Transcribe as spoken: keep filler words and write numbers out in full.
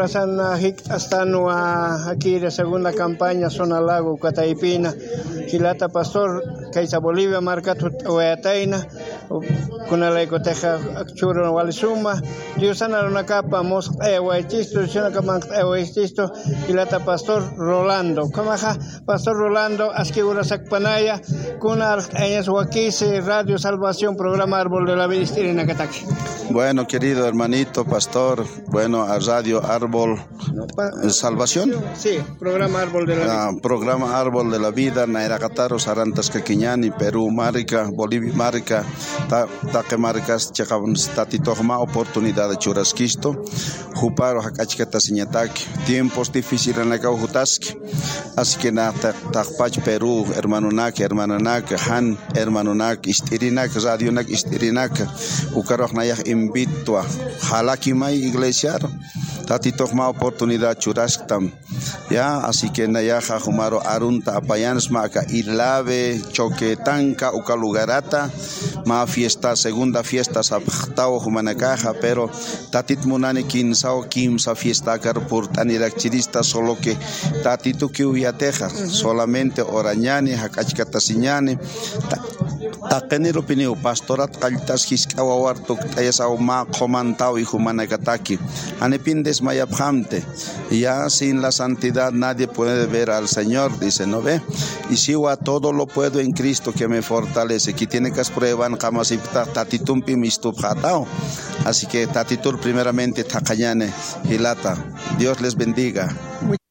Orasana Hic hasta aquí de segunda campaña zona lago Cataipina Gilata Pastor Kaisa Bolivia marca Oeataina con la ecoteja churro walisuma Diosana una capa mos ewaitisto Diosana capa ewaitisto Gilata Pastor Rolando Kamaja Pastor Rolando Asquiura Sacpanaya Kunar Eñas Huaquise Radio Salvación Programa Árbol de la Vida Istirina Kataki. Bueno, querido hermanito pastor, bueno, a Radio Árbol Salvación. Sí, Programa Árbol de la Vida. Ah, programa Árbol de la Vida, Nairacataro, Sarantas Caquiñani, Perú, Marica, Bolivia, Marica, Taque Maricas, Chacabans, Tatitogma, oportunidad de Churasquisto, Juparo, Hakachkata Siñataki, tiempos difíciles en la Caujutaski, así que na Takpach, Perú, hermano Nak, hermano Nak, Han, hermano Nak, Istirinak, Radio Nak, Istirinak, Ukarok Nayak invito a Jalakimay Iglesia, Tatitogma oportunidad Churastam, ya, así que Nayaja Jumaro Arunta Apayanes Maca Ilave Choquetanca Ucalugarata Ma fiesta segunda fiesta Sabhtao Humanacaja pero Tatit Munani Kinsao Kimsa fiesta Carpurtanirak Chirista solo que Tatitu Kiuyateja solamente Orañani Hakachkatasiñani Takenir opinión pastorat kaltas hiskawawartuk tayasao ma comantao y humanakataki anepindes mayabhamte ya sin la santidad nadie puede ver al Señor dice no ve y si a todo lo puedo en Cristo que me fortalece que tiene que prueban kamasipta tatitumpi mistubhatao así que tatitur primeramente takayane hilata Dios les bendiga.